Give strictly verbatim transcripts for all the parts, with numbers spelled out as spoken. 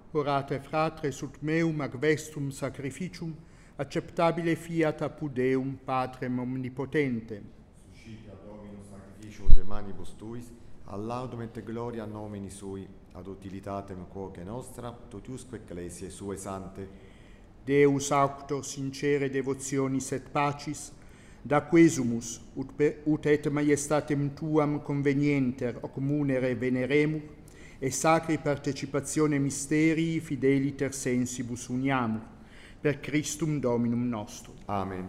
orate fratres ut meum ac vestum sacrificium, acceptabile fiat apud Deum Patrem omnipotentem. Suscita Dominus sacrificium de manibus tuis, ad laudum et gloria nomini sui, ad utilitatem quoque nostra, totiusque ecclesiae sue sante. Deus auctor sincere devotionis et pacis, da quesumus ut, per, ut et maiestatem tuam convenienter o communere veneremur, e sacri partecipatione mysterii fideliter sensibus uniamur, per Christum Dominum nostrum. Amen.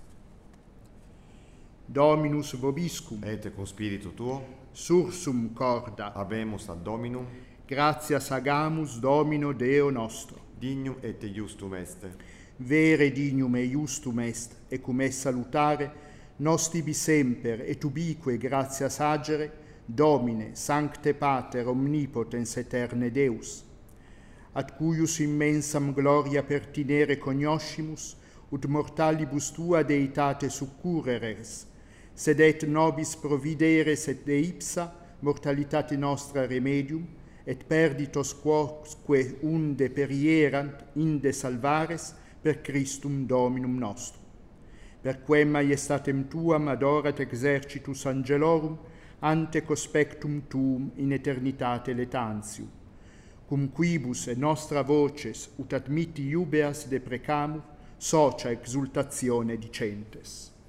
Dominus vobiscum, Et cum spiritu tuo, sursum corda, habemus ad Dominum, gratias agamus Domino Deo nostro. dignum et iustum est. Vere dignum e iustum est, e cum est salutare, nos tibi semper et ubique gratias agere, Domine, Sancte Pater, omnipotens eterne Deus, ad cuius immensam gloria pertinere cognoscimus, ut mortalibus tua deitate succureres, sed et nobis provideres et de ipsa mortalitate nostra remedium, et perditos quoque unde perierant inde salvares per Christum Dominum nostrum. Per quem maiestatem tuam adorat exercitus angelorum, ante cospectum tuum in eternitate letantium, cum quibus et nostra voces ut admitti iubeas deprecamur, socia exultatione dicentes.